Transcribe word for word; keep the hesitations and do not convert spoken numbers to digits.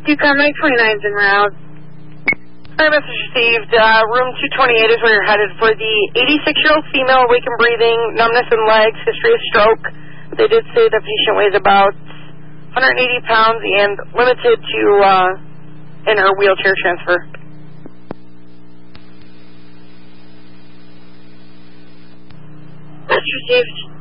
two Conway twenty-nine's en route. All right, message received. Uh, room two twenty-eight is where you're headed for the eighty-six-year-old female, awake and breathing, numbness in legs, history of stroke. They did say the patient weighs about one hundred eighty pounds and limited to uh, in her wheelchair transfer. Message received.